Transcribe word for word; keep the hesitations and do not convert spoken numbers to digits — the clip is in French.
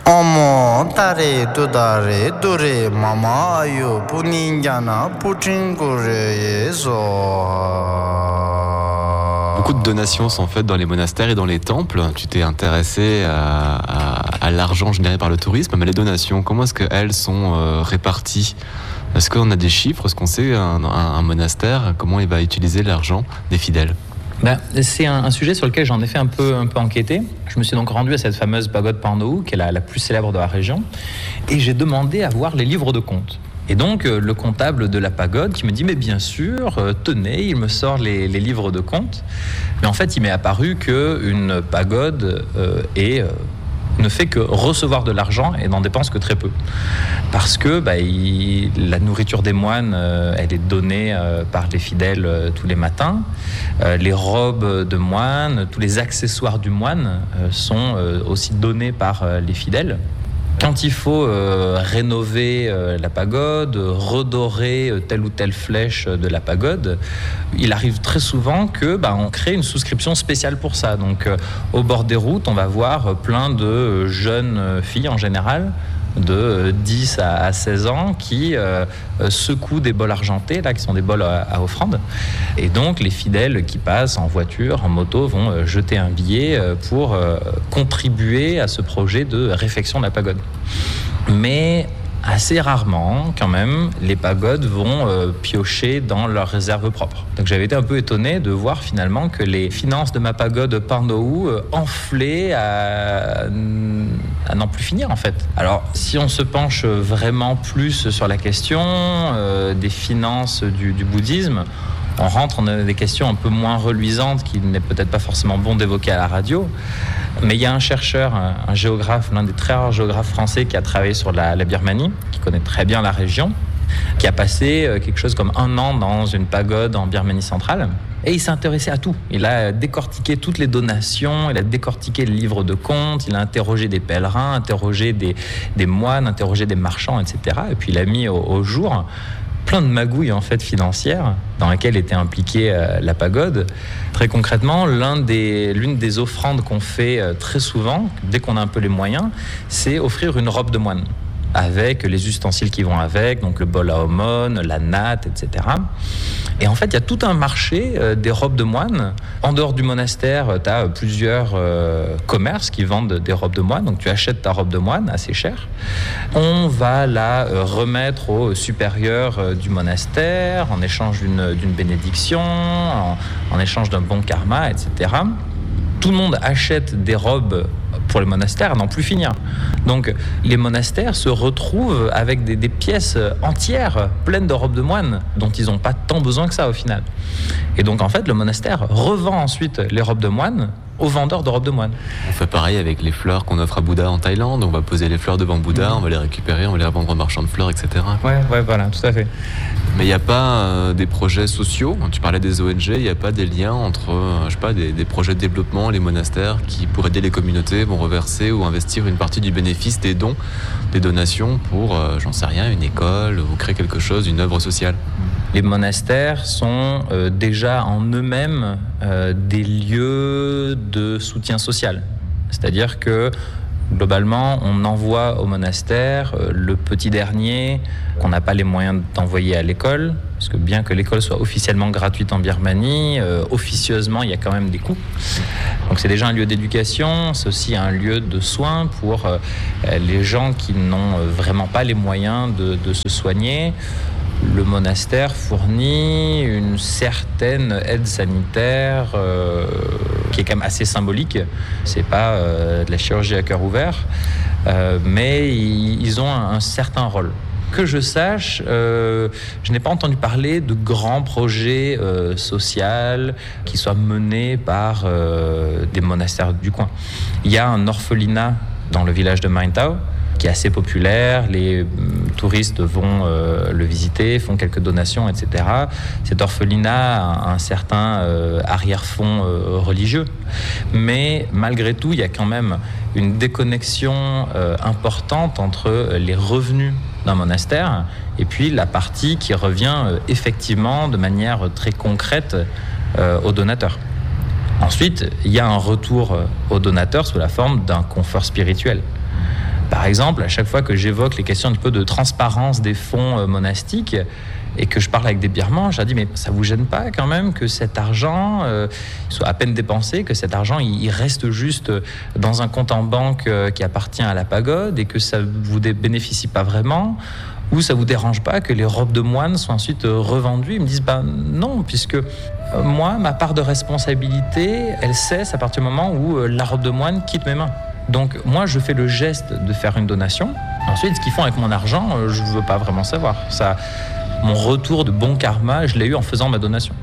어머 딸이 두 딸이 둘이 마마요 분인자나 puchingureyeso. Beaucoup de donations sont faites dans les monastères et dans les temples. Tu t'es intéressé à, à, à l'argent généré par le tourisme, mais les donations, comment est-ce qu'elles sont euh, réparties? Est-ce qu'on a des chiffres? Est-ce qu'on sait un, un, un monastère, comment il va utiliser l'argent des fidèles? Ben, c'est un, un sujet sur lequel j'en ai fait un peu, un peu enquêter. Je me suis donc rendu à cette fameuse pagode Pandau, qui est la, la plus célèbre de la région, et j'ai demandé à voir les livres de comptes. Et donc, euh, le comptable de la pagode qui me dit « Mais bien sûr, euh, tenez, il me sort les, les livres de comptes. » Mais en fait, il m'est apparu qu'une pagode euh, est... Euh, ne fait que recevoir de l'argent et n'en dépense que très peu. Parce que bah, il, la nourriture des moines, euh, elle est donnée euh, par les fidèles euh, tous les matins. Euh, les robes de moines, tous les accessoires du moine euh, sont euh, aussi donnés par euh, les fidèles. Quand il faut euh, rénover euh, la pagode, redorer euh, telle ou telle flèche de la pagode, il arrive très souvent que bah, on crée une souscription spéciale pour ça. Donc euh, au bord des routes, on va voir plein de jeunes filles en général, de dix à seize ans, qui euh, secouent des bols argentés, là, qui sont des bols à, à offrande. Et donc, les fidèles qui passent en voiture, en moto, vont euh, jeter un billet euh, pour euh, contribuer à ce projet de réfection de la pagode. Mais assez rarement, quand même, les pagodes vont euh, piocher dans leurs réserves propres. Donc j'avais été un peu étonné de voir finalement que les finances de ma pagode Pandau euh, enflaient à, à n'en plus finir en fait. Alors si on se penche vraiment plus sur la question euh, des finances du, du bouddhisme, on rentre dans des questions un peu moins reluisantes qu'il n'est peut-être pas forcément bon d'évoquer à la radio. Mais il y a un chercheur, un, un géographe, l'un des très rares géographes français qui a travaillé sur la, la Birmanie, qui connaît très bien la région, qui a passé quelque chose comme un an dans une pagode en Birmanie centrale. Et il s'est intéressé à tout. Il a décortiqué toutes les donations, il a décortiqué les livres de comptes, il a interrogé des pèlerins, interrogé des, des moines, interrogé des marchands, et cetera. Et puis il a mis au, au jour plein de magouilles en fait financières dans lesquelles était impliquée euh, la pagode. Très concrètement, l'un des, l'une des offrandes qu'on fait euh, très souvent, dès qu'on a un peu les moyens, c'est offrir une robe de moine avec les ustensiles qui vont avec, donc le bol à aumône, la natte, et cetera. Et en fait, il y a tout un marché euh, des robes de moine. En dehors du monastère, tu as plusieurs euh, commerces qui vendent des robes de moine. Donc tu achètes ta robe de moine assez chère. On va la euh, remettre au supérieur euh, du monastère en échange d'une, d'une bénédiction, en, en échange d'un bon karma, et cetera. Tout le monde achète des robes pour les monastères à n'en plus finir. Donc les monastères se retrouvent avec des, des pièces entières pleines de robes de moine dont ils n'ont pas tant besoin que ça au final. Et donc en fait le monastère revend ensuite les robes de moine aux vendeurs de robes de moine. On fait pareil avec les fleurs qu'on offre à Bouddha en Thaïlande. On va poser les fleurs devant Bouddha, mmh. on va les récupérer, on va les revendre aux marchands de fleurs, et cetera. Ouais, ouais, voilà, tout à fait. Mais il n'y a pas euh, des projets sociaux, tu parlais des O N G, il n'y a pas des liens entre euh, je sais pas, des, des projets de développement, les monastères qui, pour aider les communautés, vont reverser ou investir une partie du bénéfice des dons, des donations pour, euh, j'en sais rien, une école ou créer quelque chose, une œuvre sociale. Les monastères sont euh, déjà en eux-mêmes euh, des lieux de soutien social. C'est-à-dire que globalement, on envoie au monastère euh, le petit dernier qu'on n'a pas les moyens d'envoyer à l'école, parce que bien que l'école soit officiellement gratuite en Birmanie, euh, officieusement, il y a quand même des coûts. Donc c'est déjà un lieu d'éducation, c'est aussi un lieu de soins pour euh, les gens qui n'ont vraiment pas les moyens de, de se soigner. Le monastère fournit une certaine aide sanitaire euh, qui est quand même assez symbolique. C'est pas euh, de la chirurgie à cœur ouvert, euh, mais ils, ils ont un, un certain rôle. Que je sache, euh, je n'ai pas entendu parler de grands projets euh, sociaux qui soient menés par euh, des monastères du coin. Il y a un orphelinat dans le village de Maintau qui est assez populaire, les touristes vont euh, le visiter, font quelques donations, et cetera. Cet orphelinat a un certain euh, arrière-fond euh, religieux, mais malgré tout, il y a quand même une déconnexion euh, importante entre les revenus d'un monastère et puis la partie qui revient euh, effectivement de manière très concrète euh, aux donateurs. Ensuite, il y a un retour aux donateurs sous la forme d'un confort spirituel. Par exemple, à chaque fois que j'évoque les questions un peu de transparence des fonds euh, monastiques et que je parle avec des birmans, je leur dis mais ça vous gêne pas quand même que cet argent euh, soit à peine dépensé, que cet argent il, il reste juste dans un compte en banque euh, qui appartient à la pagode et que ça vous dé- bénéficie pas vraiment? Ou ça vous dérange pas que les robes de moine soient ensuite euh, revendues? Ils me disent ben non, puisque euh, moi ma part de responsabilité elle cesse à partir du moment où euh, la robe de moine quitte mes mains. Donc moi je fais le geste de faire une donation. Ensuite ce qu'ils font avec mon argent, euh, je veux pas vraiment savoir. Ça, mon retour de bon karma, je l'ai eu en faisant ma donation.